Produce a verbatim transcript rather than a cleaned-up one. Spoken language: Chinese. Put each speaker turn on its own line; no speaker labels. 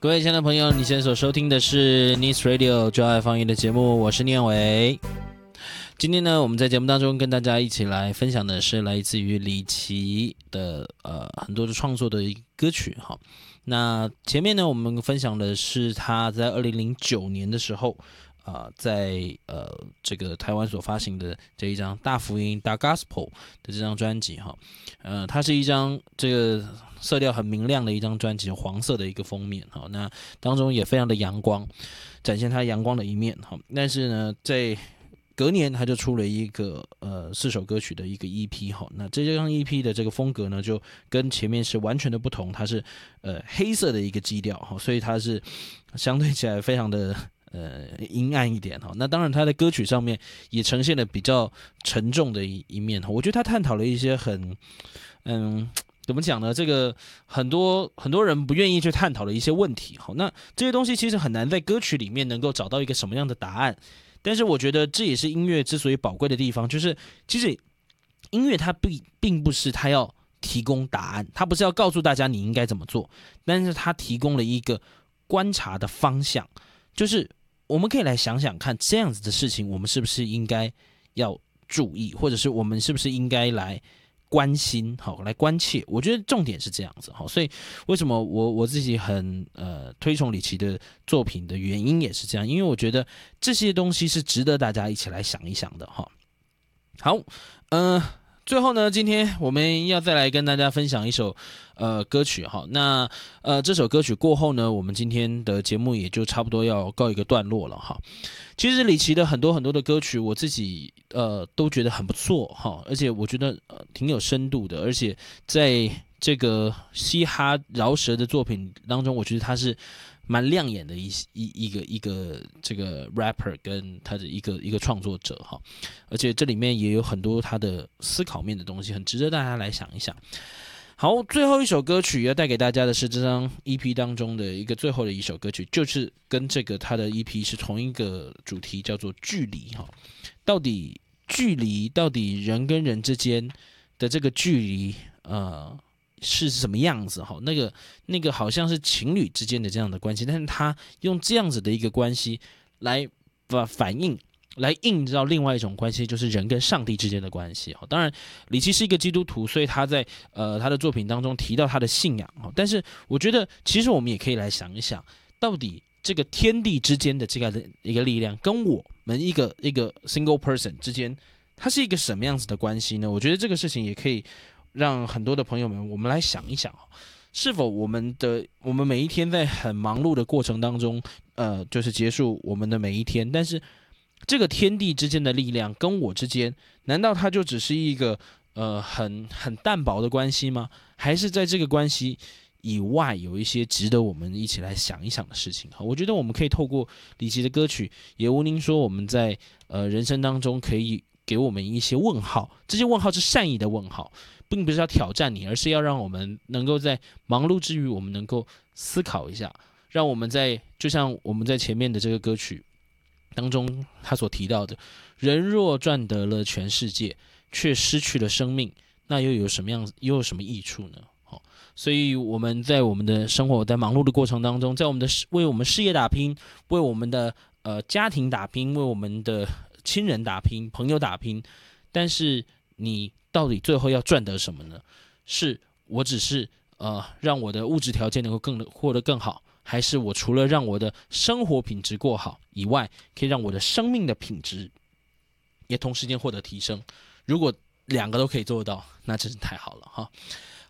各位亲爱的朋友，你现在所收听的是 Nice Radio 就爱放音的节目，我是念伟。今天呢，我们在节目当中跟大家一起来分享的是来自于李琦的呃很多的创作的歌曲哈。那前面呢，我们分享的是他在二零零九年的时候，呃，在呃这个台湾所发行的这一张大福音大 Gospel 的这张专辑哈，呃，它是一张这个色调很明亮的一张专辑，黄色的一个封面哈，那当中也非常的阳光，展现它阳光的一面哈。但是呢，在隔年他就出了一个呃四首歌曲的一个 E P 哈，那这张 E P 的这个风格呢，就跟前面是完全的不同，它是呃黑色的一个基调哈，所以它是相对起来非常的呃阴暗一点哈。那当然他的歌曲上面也呈现了比较沉重的一一面哈，我觉得他探讨了一些很嗯。怎么讲呢？这个很多很多人不愿意去探讨的一些问题，好，那这些东西其实很难在歌曲里面能够找到一个什么样的答案。但是我觉得这也是音乐之所以宝贵的地方，就是其实音乐它并并不是它要提供答案，它不是要告诉大家你应该怎么做，但是它提供了一个观察的方向，就是我们可以来想想看，这样子的事情我们是不是应该要注意，或者是我们是不是应该来关心，好，来关切。我觉得重点是这样子，好，所以为什么我我自己很呃推崇李琦的作品的原因也是这样，因为我觉得这些东西是值得大家一起来想一想的哈。好，嗯、呃。最后呢，今天我们要再来跟大家分享一首呃歌曲哈。那呃这首歌曲过后呢，我们今天的节目也就差不多要告一个段落了哈。其实李琦的很多很多的歌曲，我自己呃都觉得很不错哈，而且我觉得、呃、挺有深度的，而且在这个嘻哈饶舌的作品当中，我觉得他是蛮亮眼的一一一个一个这个 rapper 跟他的一个一个创作者哈，而且这里面也有很多他的思考面的东西，很值得大家来想一想。好，最后一首歌曲要带给大家的是这张 E P 当中的一个最后的一首歌曲，就是跟这个他的 E P 是同一个主题，叫做距离哈。到底距离，到底人跟人之间的这个距离，呃。是什么样子哈？那个那个好像是情侣之间的这样的关系，但是他用这样子的一个关系来反映，来映照另外一种关系，就是人跟上帝之间的关系哈。当然，李琦是一个基督徒，所以他在呃他的作品当中提到他的信仰哈。但是我觉得，其实我们也可以来想一想，到底这个天地之间的这个一个力量，跟我们一个一个 single person 之间，它是一个什么样子的关系呢？我觉得这个事情也可以让很多的朋友们，我们来想一想，是否我们的我们每一天在很忙碌的过程当中，呃，就是结束我们的每一天，但是这个天地之间的力量跟我之间，难道它就只是一个呃很很淡薄的关系吗？还是在这个关系以外有一些值得我们一起来想一想的事情？我觉得我们可以透过李琦的歌曲，也无宁说我们在呃人生当中可以给我们一些问号，这些问号是善意的问号。并不是要挑战你，而是要让我们能够在忙碌之余，我们能够思考一下，让我们在就像我们在前面的这个歌曲当中他所提到的，人若赚得了全世界，却失去了生命，那又有什么样又有什么益处呢？哦，所以我们在我们的生活在忙碌的过程当中，在我们的为我们事业打拼，为我们的呃家庭打拼，为我们的亲人打拼，朋友打拼，但是你到底最后要赚得什么呢？是我只是呃让我的物质条件能够更获得更好，还是我除了让我的生活品质过好以外，可以让我的生命的品质也同时间获得提升？如果两个都可以做得到，那真是太好了哈。